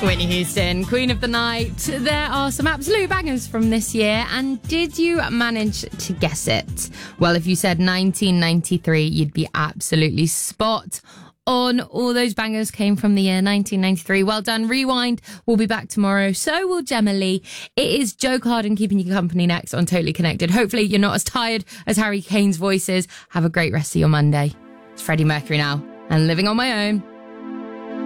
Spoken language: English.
Whitney Houston, Queen of the Night. There are some absolute bangers from this year, and did you manage to guess it? Well, if you said 1993, you'd be absolutely spot on. All those bangers came from the year 1993. Well done. Rewind will be back tomorrow. So will Gemma Lee. It is Joe Carden keeping you company next on Totally Connected. Hopefully you're not as tired as Harry Kane's voice is. Have a great rest of your Monday. It's Freddie Mercury now and Living on My Own.